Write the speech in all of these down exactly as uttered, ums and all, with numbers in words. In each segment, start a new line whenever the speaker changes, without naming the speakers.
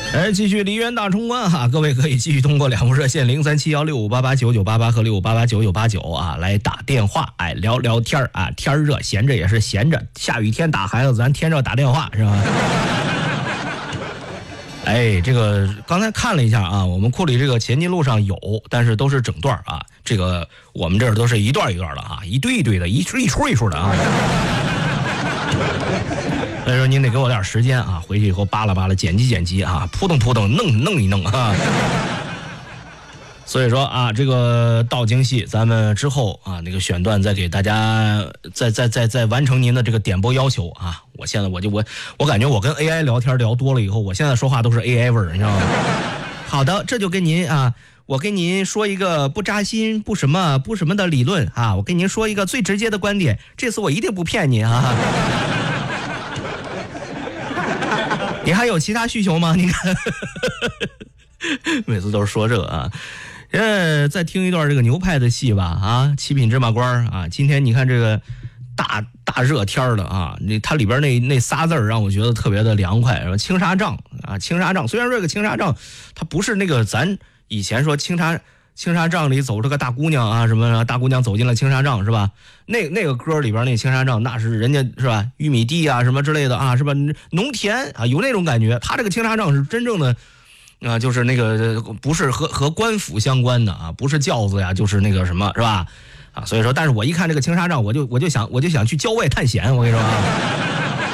哎，继续梨园大冲关哈，各位可以继续通过两部热线零三七幺六五八八九九八八和六五八八九九八九啊来打电话，哎聊聊天啊，天热闲着也是闲着，下雨天打孩子，咱天热打电话是吧？哎，这个刚才看了一下啊，我们库里这个前进路上有，但是都是整段啊，这个我们这儿都是一段一段的啊，一堆一堆的，一一出一出的啊。所以说您得给我点时间啊，回去以后扒拉扒拉剪辑剪辑啊，扑腾扑腾弄弄一弄啊。所以说啊，这个道京戏咱们之后啊那个选段再给大家再再再再完成您的这个点播要求啊。我现在我就我我感觉我跟 A I 聊天聊多了以后，我现在说话都是 A I 味儿，你知道吗？好的，这就跟您啊，我跟您说一个不扎心不什么不什么的理论啊，我跟您说一个最直接的观点，这次我一定不骗您啊。你还有其他需求吗？你看，每次都是说这个啊。呃，再听一段这个牛派的戏吧啊，七品芝麻官啊。今天你看这个大大热天的啊，那它里边那那仨字让我觉得特别的凉快，什么青纱帐啊，青纱帐。虽然说这个青纱帐它不是那个咱以前说青纱青纱帐里走这个大姑娘啊，什么大姑娘走进了青纱帐是吧？那那个歌里边那青纱帐那是人家是吧？玉米地啊什么之类的啊，是吧？农田啊有那种感觉。他这个青纱帐是真正的。啊，就是那个不是和和官府相关的啊，不是轿子呀，就是那个什么，是吧？啊，所以说，但是我一看这个青纱帐，我就我就想我就想去郊外探险，我跟你说啊。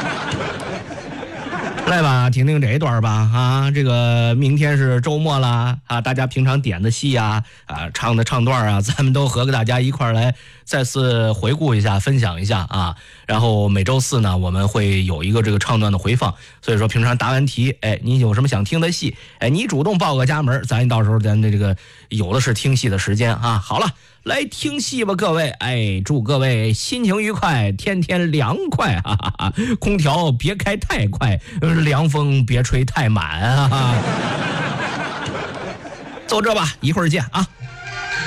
来吧，听听这一段吧啊！这个明天是周末啦啊，大家平常点的戏啊啊，唱的唱段啊，咱们都和大家一块来再次回顾一下，分享一下啊。然后每周四呢，我们会有一个这个唱段的回放，所以说平常答完题，哎，你有什么想听的戏，哎，你主动报个家门，咱到时候咱的这个有的是听戏的时间啊。好了。来听戏吧，各位！哎，祝各位心情愉快，天天凉快哈哈哈！空调别开太快，凉风别吹太满啊！就这吧，一会儿见啊！